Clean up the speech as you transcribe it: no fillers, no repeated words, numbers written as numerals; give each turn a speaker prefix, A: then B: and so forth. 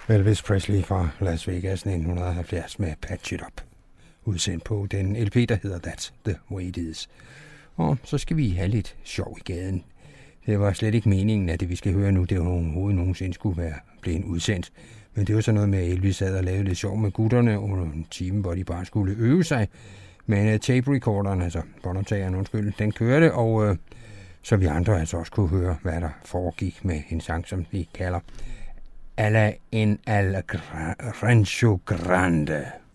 A: Elvis Presley fra Las Vegas 1970 med Patch It Up, udsendt på den LP, der hedder That's the Way It Is. Og så skal vi have lidt sjov i gaden. Det var slet ikke meningen, at det vi skal høre nu, det overhovedet nogensinde skulle være blevet udsendt. Men det var så noget med, at Elvis sad og lavede lidt sjov med gutterne under en time, hvor de bare skulle øve sig. Men tape-recorderen, altså båndoptageren, undskyld, den kørte, og så vi andre altså også kunne høre, hvad der foregik med en sang, som vi kalder Alla en al Rancho Grande.